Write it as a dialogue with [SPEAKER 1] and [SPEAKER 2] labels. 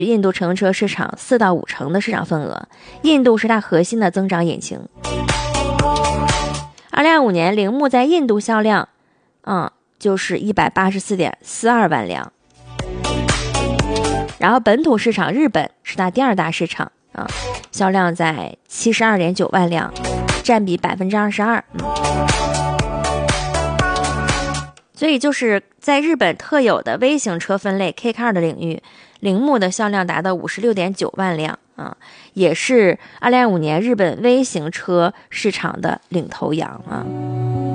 [SPEAKER 1] 印度乘用车市场4到5成的市场份额，印度是它核心的增长引擎。2025年铃木在印度销量，就是184.42万辆。然后本土市场日本是它第2大市场销量在72.9万辆，占比22%。所以就是在日本特有的微型车分类 K Car 的领域，铃木的销量达到56.9万辆也是2025年日本微型车市场的领头羊